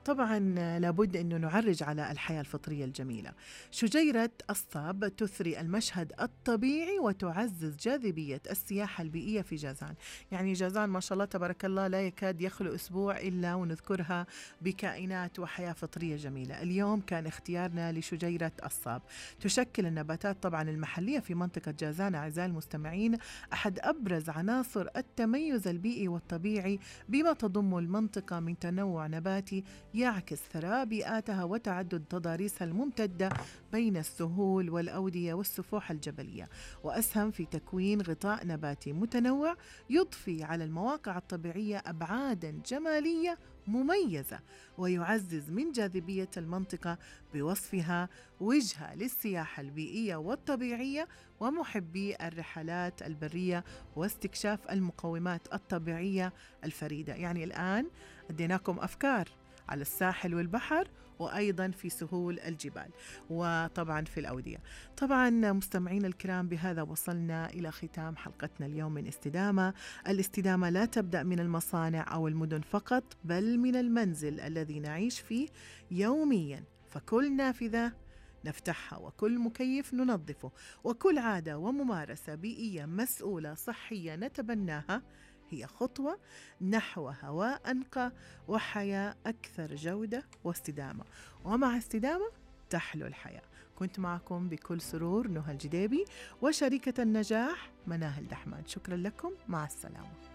طبعا لابد أنه نعرج على الحياة الفطرية الجميلة. شجيرة الصاب تثري المشهد الطبيعي وتعزز جاذبية السياحة البيئية في جازان. يعني جازان ما شاء الله تبارك الله لا يكاد يخلو أسبوع إلا ونذكرها بكائنات وحياة فطرية جميلة. اليوم كان اختيارنا لشجيرة الصاب. تشكل النباتات طبعا المحلية في منطقة جازان أعزائي المستمعين أحد أبرز عناصر التميز البيئي والطبيعي بما تضم المنطقة من تنوع نباتي يعكس ثراء بيئاتها وتعدد تضاريسها الممتدة بين السهول والأودية والسفوح الجبلية، وأسهم في تكوين غطاء نباتي متنوع يضفي على المواقع الطبيعية أبعاداً جمالية مميزة، ويعزز من جاذبية المنطقة بوصفها وجهة للسياحة البيئية والطبيعية ومحبي الرحلات البرية واستكشاف المقومات الطبيعية الفريدة. يعني الآن أديناكم أفكار على الساحل والبحر، وأيضا في سهول الجبال، وطبعا في الأودية. طبعا مستمعين الكرام، بهذا وصلنا إلى ختام حلقتنا اليوم من استدامة. الاستدامة لا تبدأ من المصانع أو المدن فقط، بل من المنزل الذي نعيش فيه يوميا. فكل نافذة نفتحها، وكل مكيف ننظفه، وكل عادة وممارسة بيئية مسؤولة صحية نتبناها هي خطوة نحو هواء أنقى وحياة أكثر جودة واستدامة. ومع استدامة تحلو الحياة. كنت معكم بكل سرور نهى الجديبي، وشريكة النجاح مناهل دحمان. شكرا لكم، مع السلامة.